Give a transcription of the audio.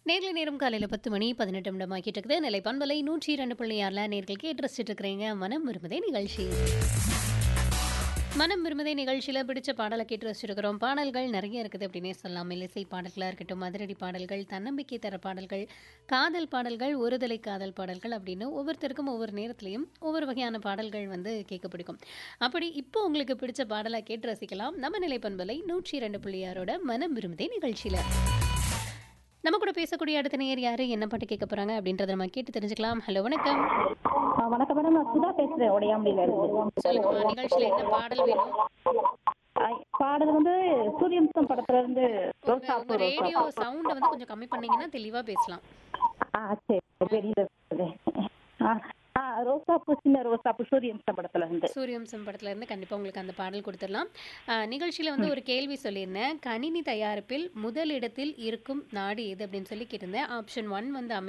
நேர்ல நேரம் காலையில 10 மணி 18 நிமிடம் ஆகிட்டு இருக்குது. நிலை பண்பலை 102.6ல நேர்கள் கேட்டு ரசிச்சுட்டு இருக்கிறீங்க மனம் விரும்புதே நிகழ்ச்சி. மனம் விரும்புதே நிகழ்ச்சியில பிடிச்ச பாடலை கேட்டு ரசிச்சிருக்கிறோம். பாடல்கள் நிறைய இருக்குது அப்படின்னே சொல்லலாம். மெல்லிசை பாடல்களாக இருக்கட்டும், அதிரடி பாடல்கள், தன்னம்பிக்கை தர பாடல்கள், காதல் பாடல்கள், ஒருதலை காதல் பாடல்கள் அப்படின்னு ஒவ்வொருத்தருக்கும் ஒவ்வொரு நேரத்துலையும் ஒவ்வொரு வகையான பாடல்கள் வந்து கேட்க பிடிக்கும். அப்படி இப்போ உங்களுக்கு பிடிச்ச பாடலை கேட்டு ரசிக்கலாம் நம்ம நிலை பண்பலை 102.6ஓட மனம் விரும்புதே நிகழ்ச்சியில. நம்ம கூட பேசக்கூடிய அடுத்த நேயர் யாரு, என்ன பாட்டு கேட்க போறாங்க அப்படின்றத நம்ம கேட்டு தெரிஞ்சுக்கலாம். ஹலோ, வணக்கம். வணக்கம் மேடம், நான் சுதா பேசுறேன் உடையாம்படியில இருந்து. சொல்லுங்கம்மா, நிகழ்ச்சியில என்ன பாடல் வேணும்? பாடல் வந்து சூரியவம்சம் படத்துல இருந்து உங்க உங்க ரேடியோ சவுண்ட வந்து கொஞ்சம் கம்மி பண்ணீங்கன்னா தெளிவா பேசலாம். சரி வெளியில இருக்குது. ரோசாப்பூ, சின்ன ரோசாப்பூ சூரியவம்சம் படத்துல இருந்து. சூரியவம்சம் படத்துல இருந்து கண்டிப்பா உங்களுக்கு அந்த பாடல் கொடுத்துடலாம். நிகழ்ச்சியில வந்து ஒரு கேள்வி சொல்லியிருந்தேன். கணினி தயாரிப்பில் முதலிடத்தில் இருக்கும் நாடு எது அப்படின்னு சொல்லி கேட்டிருந்தேன். ஆப்ஷன் 1 வந்து